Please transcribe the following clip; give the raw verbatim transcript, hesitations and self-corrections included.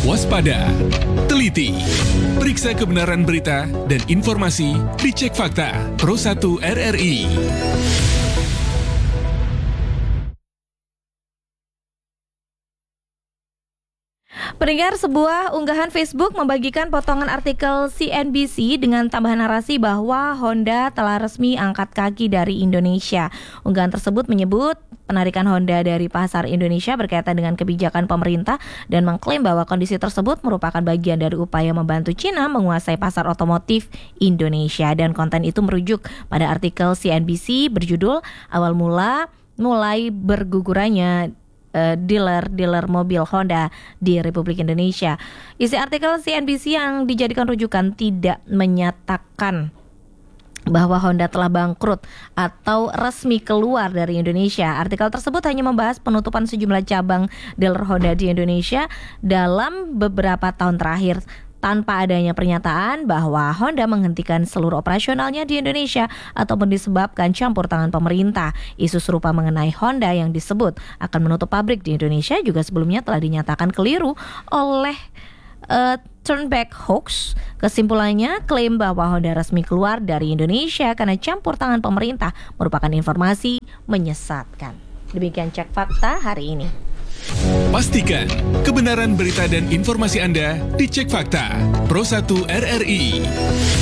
waspada, teliti, periksa kebenaran berita dan informasi di Cek Fakta Pro satu R R I. Pendengar, sebuah unggahan Facebook membagikan potongan artikel C N B C dengan tambahan narasi bahwa Honda telah resmi angkat kaki dari Indonesia. Unggahan tersebut menyebut penarikan Honda dari pasar Indonesia berkaitan dengan kebijakan pemerintah dan mengklaim bahwa kondisi tersebut merupakan bagian dari upaya membantu Cina menguasai pasar otomotif Indonesia. Dan konten itu merujuk pada artikel C N B C berjudul "Awal mula mulai bergugurannya Uh, dealer-dealer mobil Honda di Republik Indonesia." Isi artikel C N B C yang dijadikan rujukan tidak menyatakan bahwa Honda telah bangkrut atau resmi keluar dari Indonesia. Artikel tersebut hanya membahas penutupan sejumlah cabang dealer Honda di Indonesia dalam beberapa tahun terakhir, tanpa adanya pernyataan bahwa Honda menghentikan seluruh operasionalnya di Indonesia ataupun disebabkan campur tangan pemerintah. Isu serupa mengenai Honda yang disebut akan menutup pabrik di Indonesia juga sebelumnya telah dinyatakan keliru oleh uh, Turnback Hoax. Kesimpulannya, klaim bahwa Honda resmi keluar dari Indonesia karena campur tangan pemerintah merupakan informasi menyesatkan. Demikian Cek Fakta hari ini. Pastikan kebenaran berita dan informasi Anda di Cek Fakta Pro satu R R I.